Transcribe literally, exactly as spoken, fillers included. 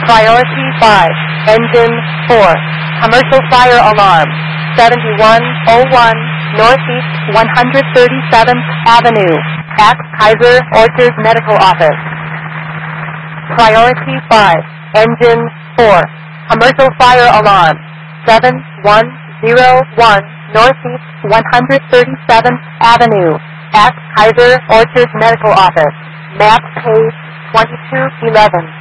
Priority five, Engine four, Commercial Fire Alarm, seventy-one oh one Northeast one hundred thirty-seventh Avenue, at Kaiser Orchard Medical Office. Priority five, Engine four, Commercial Fire Alarm, seven one oh one Northeast one hundred thirty-seventh Avenue, at Kaiser Orchard Medical Office. Map page twenty-two eleven.